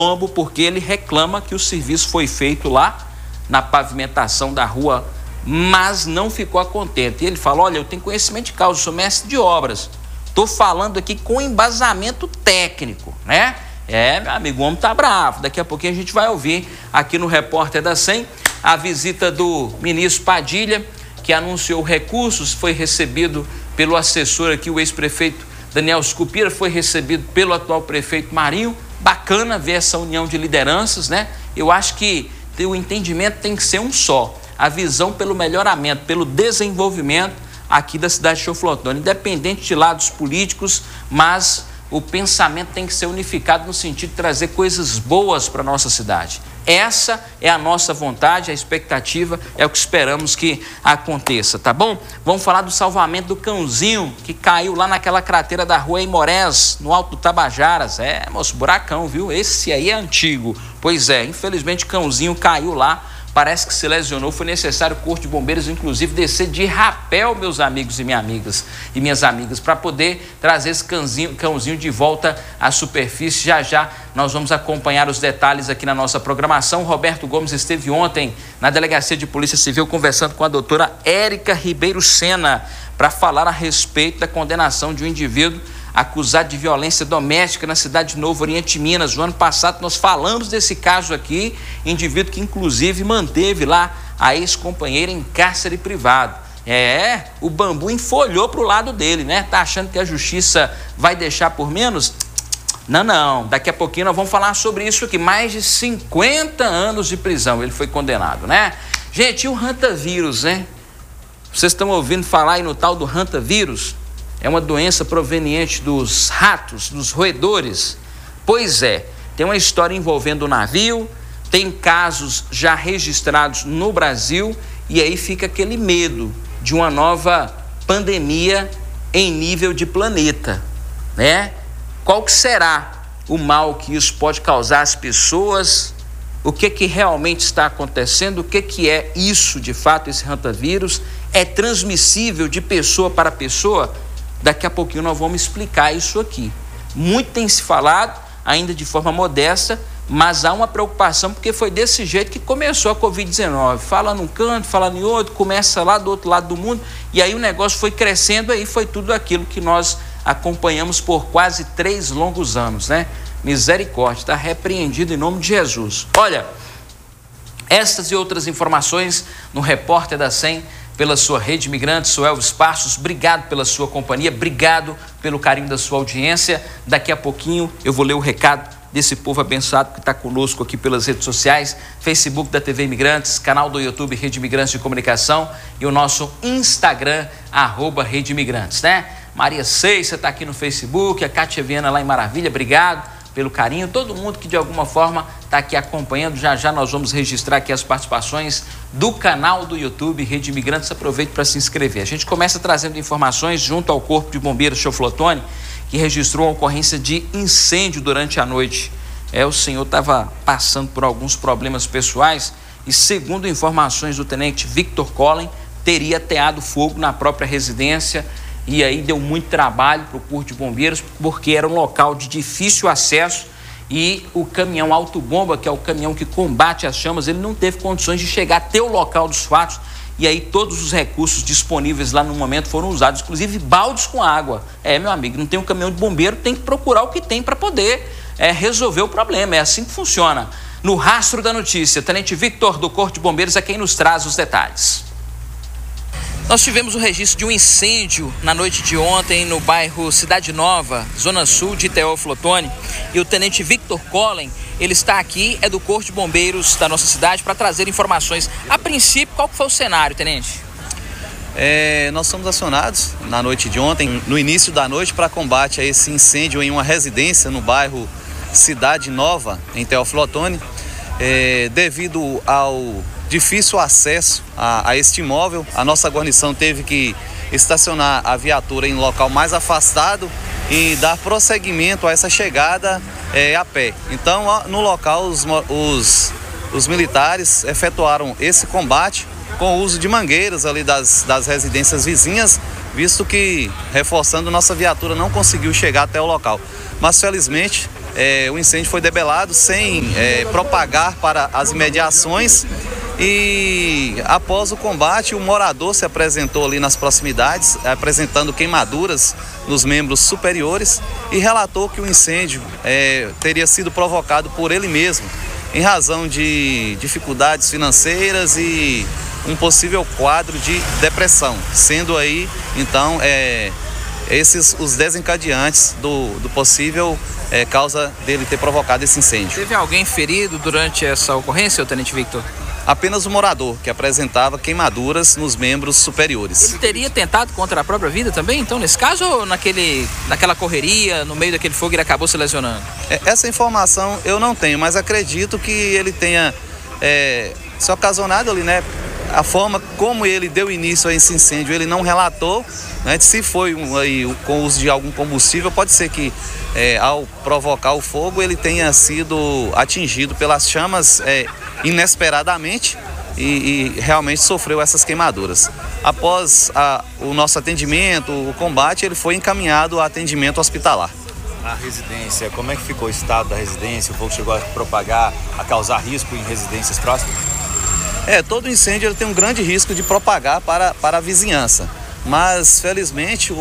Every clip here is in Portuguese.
tombo porque ele reclama que o serviço foi feito lá na pavimentação da rua, mas não ficou contente. E ele fala: olha, eu tenho conhecimento de causa, eu sou mestre de obras, estou falando aqui com embasamento técnico, né? Meu amigo, o homem tá bravo. Daqui a pouquinho a gente vai ouvir aqui no Repórter da 100 a visita do ministro Padilha, que anunciou recursos, foi recebido pelo assessor aqui, o ex-prefeito Daniel Scupira, foi recebido pelo atual prefeito Marinho. Bacana ver essa união de lideranças, né? Eu acho que o entendimento tem que ser um só, a visão pelo melhoramento, pelo desenvolvimento aqui da cidade de Teoflotone, independente de lados políticos, mas o pensamento tem que ser unificado no sentido de trazer coisas boas para a nossa cidade. Essa é a nossa vontade, a expectativa, é o que esperamos que aconteça, tá bom? Vamos falar do salvamento do cãozinho que caiu lá naquela crateira da rua Imorés, no Alto do Tabajaras. Moço, buracão, viu? Esse aí é antigo. Pois é, infelizmente o cãozinho caiu lá, parece que se lesionou, foi necessário o Corpo de Bombeiros, inclusive, descer de rapel, meus amigos e minhas amigas, para poder trazer esse cãozinho de volta à superfície. Já já nós vamos acompanhar os detalhes aqui na nossa programação. Roberto Gomes esteve ontem na Delegacia de Polícia Civil conversando com a doutora Érica Ribeiro Sena para falar a respeito da condenação de um indivíduo acusado de violência doméstica na cidade de Novo Oriente, Minas. No ano passado nós falamos desse caso aqui, indivíduo que inclusive manteve lá a ex-companheira em cárcere privado. O bambu enfolhou para o lado dele, né? Tá achando que a justiça vai deixar por menos? Não. Daqui a pouquinho nós vamos falar sobre isso aqui. Mais de 50 anos de prisão ele foi condenado, né? Gente, e o hantavírus, né? Vocês estão ouvindo falar aí no tal do hantavírus? É uma doença proveniente dos ratos, dos roedores. Pois é, tem uma história envolvendo o navio, tem casos já registrados no Brasil, e aí fica aquele medo de uma nova pandemia em nível de planeta, né? Qual que será o mal que isso pode causar às pessoas? O que realmente está acontecendo? O que é isso de fato, esse hantavírus? É transmissível de pessoa para pessoa? Daqui a pouquinho nós vamos explicar isso aqui. Muito tem se falado, ainda de forma modesta, mas há uma preocupação, porque foi desse jeito que começou a Covid-19. Fala num canto, fala em outro, começa lá do outro lado do mundo, e aí o negócio foi crescendo, aí foi tudo aquilo que nós acompanhamos por quase 3 longos anos, né? Misericórdia, está repreendido em nome de Jesus. Olha, estas e outras informações no Repórter da 100, pela sua Rede Imigrantes. Sou Elvis Passos, obrigado pela sua companhia, obrigado pelo carinho da sua audiência. Daqui a pouquinho eu vou ler o recado desse povo abençoado que está conosco aqui pelas redes sociais, Facebook da TV Imigrantes, canal do YouTube Rede Imigrantes de Comunicação e o nosso Instagram, @Rede Imigrantes, né? Maria Seis, você está aqui no Facebook, a Cátia Viana lá em Maravilha, obrigado pelo carinho, todo mundo que de alguma forma está aqui acompanhando. Já já nós vamos registrar aqui as participações do canal do YouTube Rede Imigrantes. Aproveite para se inscrever. A gente começa trazendo informações junto ao Corpo de Bombeiros de Teoflotone, que registrou uma ocorrência de incêndio durante a noite. O senhor estava passando por alguns problemas pessoais e, segundo informações do tenente Victor Collen, teria ateado fogo na própria residência. E aí deu muito trabalho para o Corpo de Bombeiros, porque era um local de difícil acesso e o caminhão autobomba, que é o caminhão que combate as chamas, ele não teve condições de chegar até o local dos fatos. E aí todos os recursos disponíveis lá no momento foram usados, inclusive baldes com água. Meu amigo, não tem um caminhão de bombeiro, tem que procurar o que tem para poder resolver o problema. É assim que funciona. No Rastro da Notícia, Tenente Victor do Corpo de Bombeiros é quem nos traz os detalhes. Nós tivemos o registro de um incêndio na noite de ontem no bairro Cidade Nova, zona sul de Teoflotone, e o tenente Victor Collen, ele está aqui, é do Corpo de Bombeiros da nossa cidade, para trazer informações. A princípio, qual foi o cenário, tenente? Nós somos acionados na noite de ontem, no início da noite, para combate a esse incêndio em uma residência no bairro Cidade Nova, em Teoflotone, devido ao difícil acesso a este imóvel. A nossa guarnição teve que estacionar a viatura em um local mais afastado e dar prosseguimento a essa chegada a pé. Então, no local, os militares efetuaram esse combate com o uso de mangueiras ali das residências vizinhas, visto que, reforçando, nossa viatura não conseguiu chegar até o local. Mas, felizmente, o incêndio foi debelado sem propagar para as imediações. E após o combate, o morador se apresentou ali nas proximidades, apresentando queimaduras nos membros superiores e relatou que o incêndio teria sido provocado por ele mesmo, em razão de dificuldades financeiras e um possível quadro de depressão, sendo aí, então, esses os desencadeantes do possível causa dele ter provocado esse incêndio. Teve alguém ferido durante essa ocorrência, Tenente Victor? Apenas o morador, que apresentava queimaduras nos membros superiores. Ele teria tentado contra a própria vida também, então, nesse caso, ou naquela correria, no meio daquele fogo, ele acabou se lesionando? Essa informação eu não tenho, mas acredito que ele tenha se ocasionado ali, né? A forma como ele deu início a esse incêndio, ele não relatou, né? Se foi com o uso de algum combustível, pode ser que ao provocar o fogo, ele tenha sido atingido pelas chamas inesperadamente e realmente sofreu essas queimaduras. Após o nosso atendimento, o combate, ele foi encaminhado a atendimento hospitalar. A residência, como é que ficou o estado da residência? O fogo chegou a propagar, a causar risco em residências próximas? Todo incêndio ele tem um grande risco de propagar para a vizinhança, mas felizmente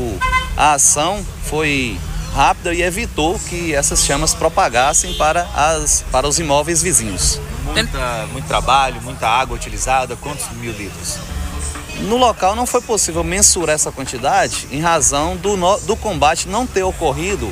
a ação foi rápida e evitou que essas chamas propagassem para os imóveis vizinhos. Muito trabalho, muita água utilizada, quantos mil litros? No local não foi possível mensurar essa quantidade em razão do combate não ter ocorrido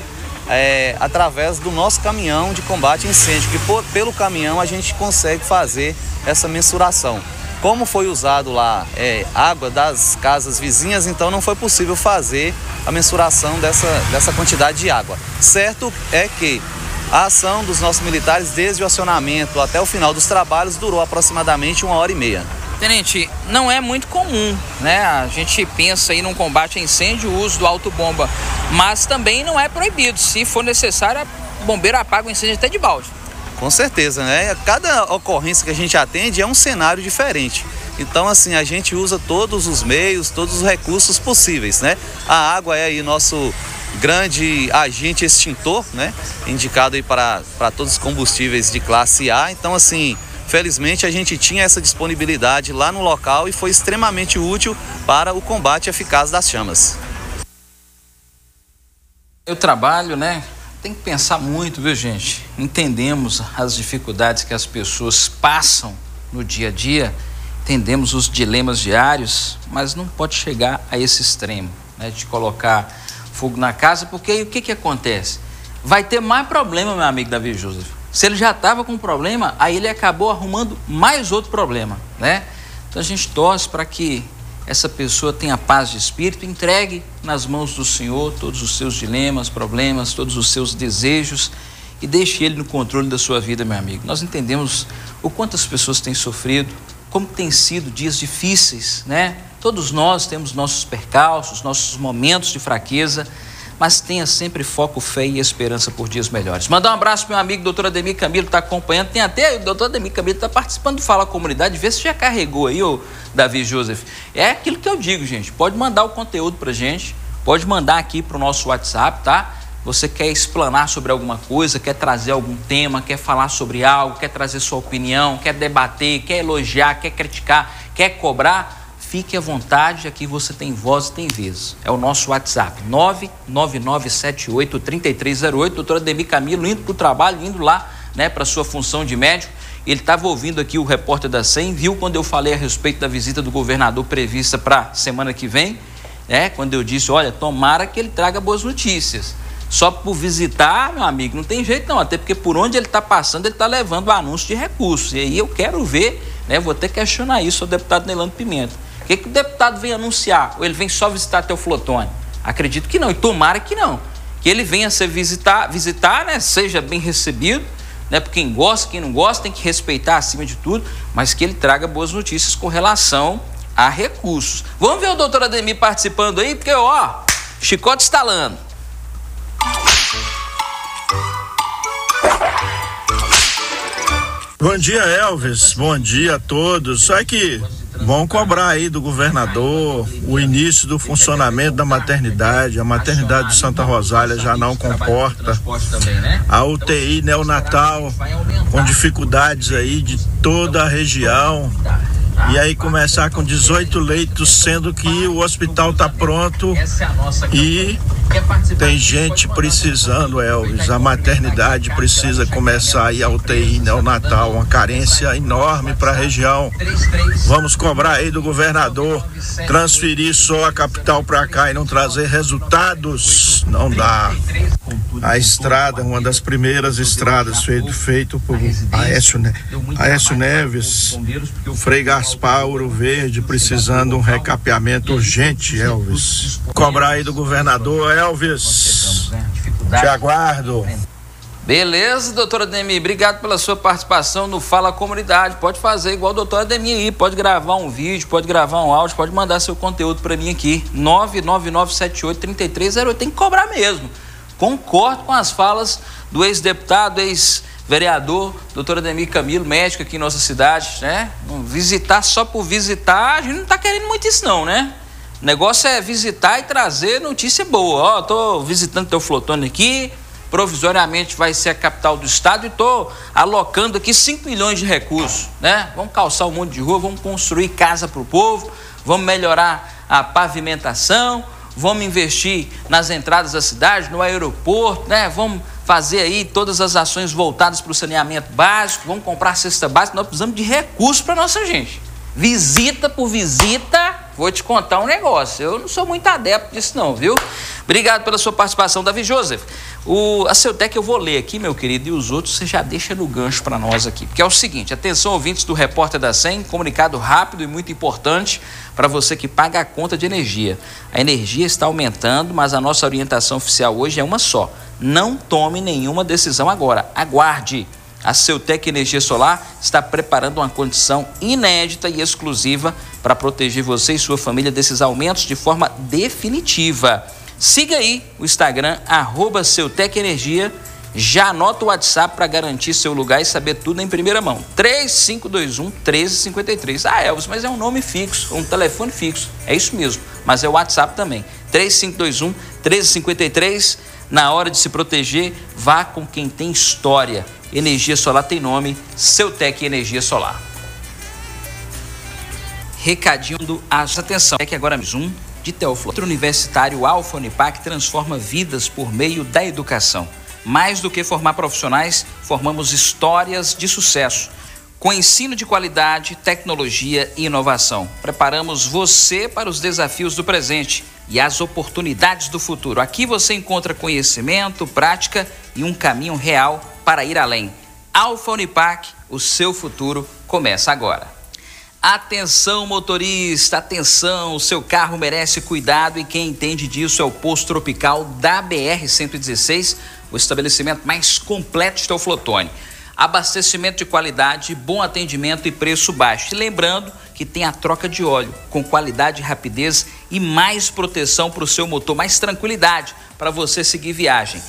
através do nosso caminhão de combate a incêndio, que pelo caminhão a gente consegue fazer essa mensuração. Como foi usado lá água das casas vizinhas, então não foi possível fazer a mensuração dessa quantidade de água. Certo é que a ação dos nossos militares, desde o acionamento até o final dos trabalhos, durou aproximadamente 1h30. Tenente, não é muito comum, né? A gente pensa aí num combate a incêndio, o uso do autobomba, mas também não é proibido. Se for necessário, o bombeiro apaga o incêndio até de balde. Com certeza, né? Cada ocorrência que a gente atende é um cenário diferente. Então, assim, a gente usa todos os meios, todos os recursos possíveis, né? A água é aí nosso grande agente extintor, né? Indicado aí para todos os combustíveis de classe A. Então, assim, felizmente a gente tinha essa disponibilidade lá no local e foi extremamente útil para o combate eficaz das chamas. Eu trabalho, né? Tem que pensar muito, viu, gente? Entendemos as dificuldades que as pessoas passam no dia a dia, entendemos os dilemas diários, mas não pode chegar a esse extremo, né, de colocar fogo na casa, porque aí o que acontece? Vai ter mais problema, meu amigo Davi Joseph. Se ele já estava com problema, aí ele acabou arrumando mais outro problema, né? Então a gente torce para que essa pessoa tenha paz de espírito, entregue nas mãos do Senhor todos os seus dilemas, problemas, todos os seus desejos e deixe Ele no controle da sua vida, meu amigo. Nós entendemos o quanto as pessoas têm sofrido, como têm sido dias difíceis, né? Todos nós temos nossos percalços, nossos momentos de fraqueza, mas tenha sempre foco, fé e esperança por dias melhores. Mandar um abraço para meu amigo doutor Ademir Camilo, está acompanhando. Tem até o doutor Ademir Camilo, está participando do Fala Comunidade. Vê se já carregou aí, ô Davi Joseph. É aquilo que eu digo, gente. Pode mandar o conteúdo para a gente, pode mandar aqui para o nosso WhatsApp, tá? Você quer explanar sobre alguma coisa, quer trazer algum tema, quer falar sobre algo, quer trazer sua opinião, quer debater, quer elogiar, quer criticar, quer cobrar, fique à vontade, aqui você tem voz e tem vez. É o nosso WhatsApp, 99978-3308. Doutor Ademir Camilo indo para o trabalho, indo lá, né, para a sua função de médico. Ele estava ouvindo aqui o repórter da SEM, viu quando eu falei a respeito da visita do governador prevista para semana que vem, né, quando eu disse, olha, tomara que ele traga boas notícias. Só por visitar, meu amigo, não tem jeito não, até porque por onde ele está passando, ele está levando o anúncio de recursos. E aí eu quero ver, né, vou até questionar isso ao deputado Neilando Pimenta. O que o deputado vem anunciar? Ou ele vem só visitar Teoflotone? Acredito que não, e tomara que não. Que ele venha se visitar, né, seja bem recebido, né, por quem gosta, quem não gosta, tem que respeitar acima de tudo, mas que ele traga boas notícias com relação a recursos. Vamos ver o doutor Ademir participando aí, porque, ó, chicote estalando. Bom dia, Elvis. Bom dia a todos. Só que Vão cobrar aí do governador o início do funcionamento da maternidade. A maternidade de Santa Rosália já não comporta. A UTI neonatal com dificuldades aí de toda a região. E aí começar com 18 leitos, sendo que o hospital está pronto e tem gente precisando, Elvis. A maternidade precisa começar aí a UTI neonatal, uma carência enorme para a região. Vamos cobrar aí do governador transferir só a capital para cá e não trazer resultados. Não dá. A estrada, uma das primeiras estradas feito por Aécio Neves, Frei Gaspar, Ouro Verde, precisando de um recapeamento urgente, Elvis. Cobrar aí do governador, Elvis. Te aguardo. Beleza, doutora Ademir, obrigado pela sua participação no Fala Comunidade. Pode fazer igual o doutor Ademir aí, pode gravar um vídeo, pode gravar um áudio, pode mandar seu conteúdo para mim aqui, 999783308. Tem que cobrar mesmo. Concordo com as falas do ex-deputado, ex-vereador, doutor Ademir Camilo, médico aqui em nossa cidade, né? Visitar só por visitar, a gente não tá querendo muito isso não, né? O negócio é visitar e trazer notícia boa. Ó, tô visitando Teoflotone aqui, provisoriamente vai ser a capital do estado e tô alocando aqui 5 milhões de recursos, né? Vamos calçar um monte de rua, vamos construir casa pro povo, vamos melhorar a pavimentação, vamos investir nas entradas da cidade, no aeroporto, né? Vamos fazer aí todas as ações voltadas para o saneamento básico, vamos comprar cesta básica, nós precisamos de recursos para nossa gente. Visita por visita, vou te contar um negócio, eu não sou muito adepto disso não, viu? Obrigado pela sua participação, Davi Joseph. A Ceutec eu vou ler aqui, meu querido, e os outros você já deixa no gancho para nós aqui, porque é o seguinte, atenção ouvintes do Repórter da 100, comunicado rápido e muito importante para você que paga a conta de energia. A energia está aumentando, mas a nossa orientação oficial hoje é uma só, não tome nenhuma decisão agora, aguarde. A Ceutec Energia Solar está preparando uma condição inédita e exclusiva para proteger você e sua família desses aumentos de forma definitiva. Siga aí o Instagram, @CeutecEnergia. Já anota o WhatsApp para garantir seu lugar e saber tudo em primeira mão. 3521-1353. Ah, Elvis, mas é um nome fixo, um telefone fixo. É isso mesmo, mas é o WhatsApp também. 3521-1353. Na hora de se proteger, vá com quem tem história. Energia solar tem nome, Ceutec Energia Solar. Recadinho do atenção, é que agora mais um de Teoflotone. O Universitário Alfa Unipac transforma vidas por meio da educação. Mais do que formar profissionais, formamos histórias de sucesso. Com ensino de qualidade, tecnologia e inovação. Preparamos você para os desafios do presente e as oportunidades do futuro. Aqui você encontra conhecimento, prática e um caminho real para ir além. Alfa Unipac, o seu futuro começa agora. Atenção motorista, atenção, o seu carro merece cuidado e quem entende disso é o Posto Tropical da BR-116, o estabelecimento mais completo de Teoflotone. Abastecimento de qualidade, bom atendimento e preço baixo. E lembrando que tem a troca de óleo com qualidade e rapidez e mais proteção para o seu motor, mais tranquilidade para você seguir viagem.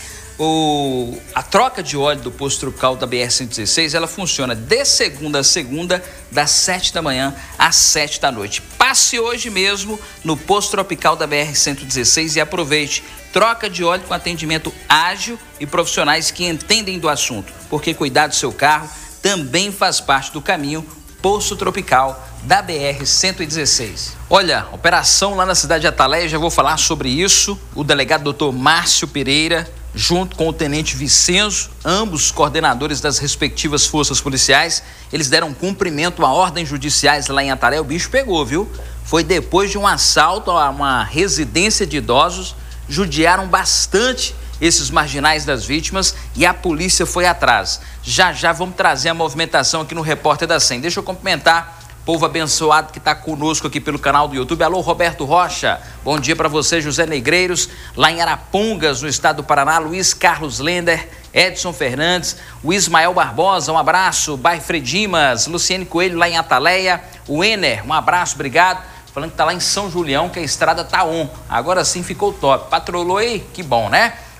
A troca de óleo do Posto Tropical da BR-116, ela funciona de segunda a segunda, das 7 da manhã às 7 da noite. Passe hoje mesmo no Posto Tropical da BR-116 e aproveite. Troca de óleo com atendimento ágil e profissionais que entendem do assunto, porque cuidar do seu carro também faz parte do caminho. Posto Tropical da BR-116. Olha, operação lá na cidade de Ataleia, já vou falar sobre isso. O delegado Dr. Márcio Pereira, junto com o tenente Vicenzo, ambos coordenadores das respectivas forças policiais, eles deram cumprimento a ordens judiciais lá em Ataleia. O bicho pegou, viu? Foi depois de um assalto a uma residência de idosos, judiaram bastante esses marginais das vítimas e a polícia foi atrás. Já vamos trazer a movimentação aqui no Repórter da 100. Deixa eu cumprimentar o povo abençoado que está conosco aqui pelo canal do YouTube. Alô, Roberto Rocha, bom dia para você. José Negreiros, lá em Arapongas, no estado do Paraná. Luiz Carlos Lender, Edson Fernandes, o Ismael Barbosa, um abraço. Bairro Dimas, Luciene Coelho, lá em Ataleia. O Ener, um abraço, obrigado. Falando que tá lá em São Julião, que a estrada tá on. Agora sim ficou top. Patrolou aí? Que bom, né?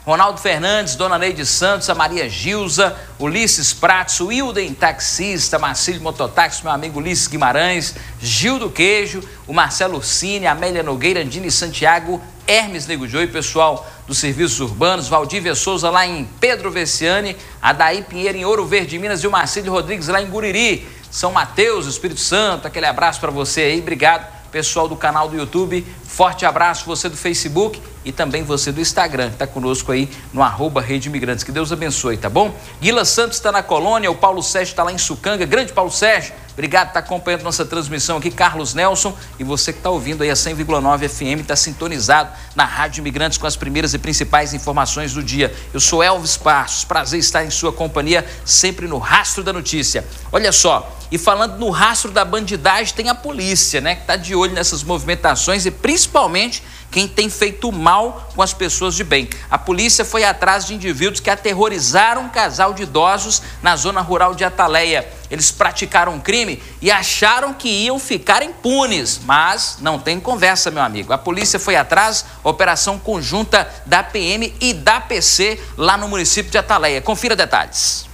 Ronaldo Fernandes, Dona Neide Santos, a Maria Gilza, Ulisses Pratos, o Hilden Taxista, Marcílio Mototáxi, meu amigo Ulisses Guimarães, Gil do Queijo, o Marcelo Ursini, Amélia Nogueira, Andine Santiago, Hermes Negujoi, pessoal dos serviços urbanos, Valdívia Souza lá em Pedro Veciane, Adaí Pinheiro em Ouro Verde, Minas, e o Marcílio Rodrigues lá em Guriri, São Mateus, Espírito Santo. Aquele abraço para você aí, obrigado pessoal do canal do YouTube, forte abraço você do Facebook e também você do Instagram, que está conosco aí no @Rede Imigrantes. Que Deus abençoe, tá bom? Guila Santos está na Colônia, o Paulo Sérgio está lá em Sucanga. Grande Paulo Sérgio, obrigado por estar acompanhando nossa transmissão aqui. Carlos Nelson, e você que está ouvindo aí a 100,9 FM, está sintonizado na Rádio Imigrantes com as primeiras e principais informações do dia. Eu sou Elvis Passos, prazer estar em sua companhia, sempre no Rastro da Notícia. Olha só, e falando no rastro da bandidagem, tem a polícia, né, que está de olho nessas movimentações e principalmente quem tem feito mal com as pessoas de bem. A polícia foi atrás de indivíduos que aterrorizaram um casal de idosos na zona rural de Ataleia. Eles praticaram um crime e acharam que iam ficar impunes, mas não tem conversa, meu amigo. A polícia foi atrás, operação conjunta da PM e da PC lá no município de Ataleia. Confira detalhes.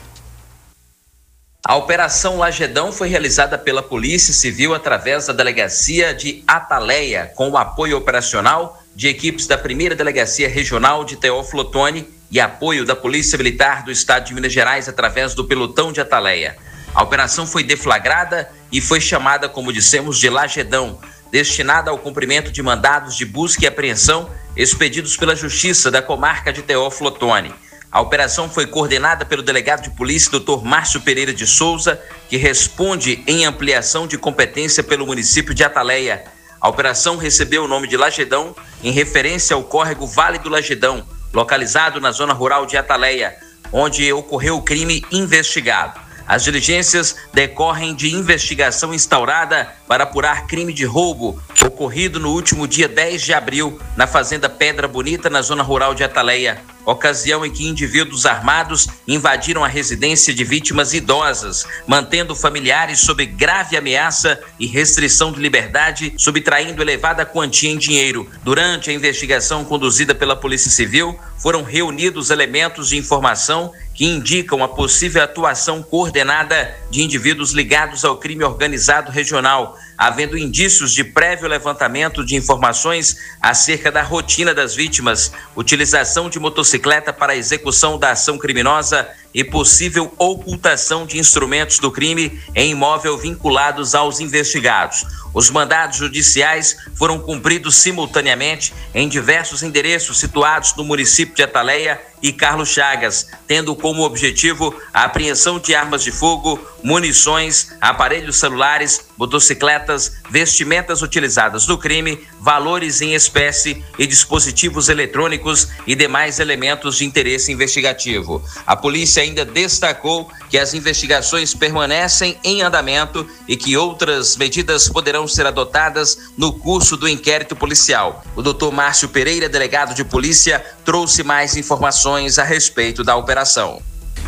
A Operação Lagedão foi realizada pela Polícia Civil através da Delegacia de Ataleia, com o apoio operacional de equipes da 1ª Delegacia Regional de Teófilo Otoni e apoio da Polícia Militar do Estado de Minas Gerais através do Pelotão de Ataleia. A operação foi deflagrada e foi chamada, como dissemos, de Lagedão, destinada ao cumprimento de mandados de busca e apreensão expedidos pela Justiça da Comarca de Teófilo Otoni. A operação foi coordenada pelo delegado de polícia, Dr. Márcio Pereira de Souza, que responde em ampliação de competência pelo município de Ataleia. A operação recebeu o nome de Lagedão em referência ao córrego Vale do Lagedão, localizado na zona rural de Ataleia, onde ocorreu o crime investigado. As diligências decorrem de investigação instaurada para apurar crime de roubo ocorrido no último dia 10 de abril na fazenda Pedra Bonita, na zona rural de Ataleia, ocasião em que indivíduos armados invadiram a residência de vítimas idosas, mantendo familiares sob grave ameaça e restrição de liberdade, subtraindo elevada quantia em dinheiro. Durante a investigação conduzida pela Polícia Civil, foram reunidos elementos de informação que indicam a possível atuação coordenada de indivíduos ligados ao crime organizado regional, havendo indícios de prévio levantamento de informações acerca da rotina das vítimas, utilização de motocicleta para a execução da ação criminosa e possível ocultação de instrumentos do crime em imóvel vinculados aos investigados. Os mandados judiciais foram cumpridos simultaneamente em diversos endereços situados no município de Ataleia e Carlos Chagas, tendo como objetivo a apreensão de armas de fogo, munições, aparelhos celulares, motocicletas, vestimentas utilizadas no crime, valores em espécie e dispositivos eletrônicos e demais elementos de interesse investigativo. A polícia ainda destacou que as investigações permanecem em andamento e que outras medidas poderão ser adotadas no curso do inquérito policial. O Dr. Márcio Pereira, delegado de polícia, trouxe mais informações a respeito da operação.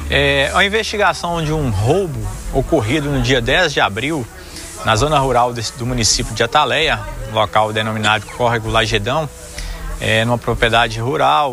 A investigação de um roubo ocorrido no dia 10 de abril, na zona rural do município de Ataleia, local denominado Córrego Lagedão, numa propriedade rural,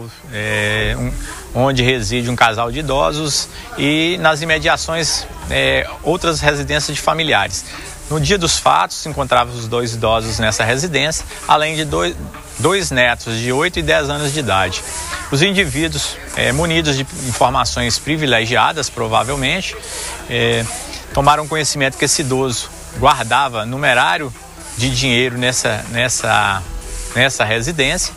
onde reside um casal de idosos e nas imediações outras residências de familiares. No dia dos fatos, encontravam os 2 idosos nessa residência, além de dois netos de 8 e 10 anos de idade. Os indivíduos, munidos de informações privilegiadas, provavelmente, tomaram conhecimento que esse idoso guardava numerário de dinheiro nessa residência,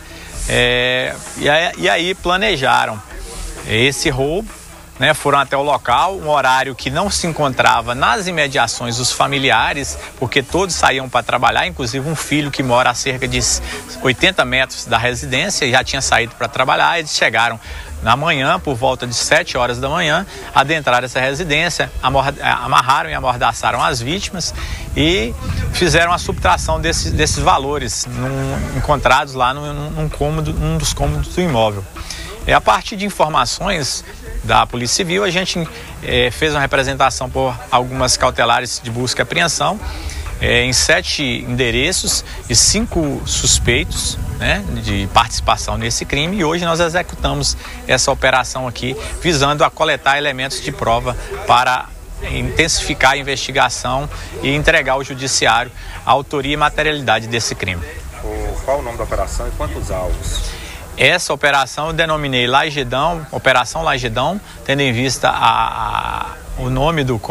e aí planejaram esse roubo, né? Foram até o local, um horário que não se encontrava nas imediações dos familiares, porque todos saíam para trabalhar, inclusive um filho que mora a cerca de 80 metros da residência, já tinha saído para trabalhar. Eles chegaram na manhã, por volta de 7 horas da manhã, adentraram essa residência, amarraram e amordaçaram as vítimas e fizeram a subtração desses valores encontrados lá num dos cômodos do imóvel. A partir de informações da Polícia Civil, a gente fez uma representação por algumas cautelares de busca e apreensão em 7 endereços e 5 suspeitos, né, de participação nesse crime, e hoje nós executamos essa operação aqui visando a coletar elementos de prova para intensificar a investigação e entregar ao judiciário a autoria e materialidade desse crime. Qual o nome da operação e quantos alvos? Essa operação eu denominei Lagedão, Operação Lagedão, tendo em vista o nome do